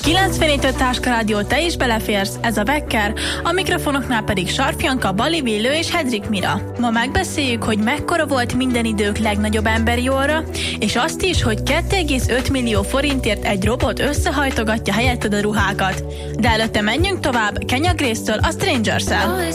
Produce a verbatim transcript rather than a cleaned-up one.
kilencvenöt Táskarádió, te is beleférsz, ez a Vekker, a mikrofonoknál pedig Sarfjanka, Bali Villő és Hedrik Mira. Ma megbeszéljük, hogy mekkora volt minden idők legnagyobb emberi orra, és azt is, hogy két egész öt millió forintért egy robot összehajtogatja helyetted a ruhákat. De előtte menjünk tovább Kenya Grace-től a Strangers-el.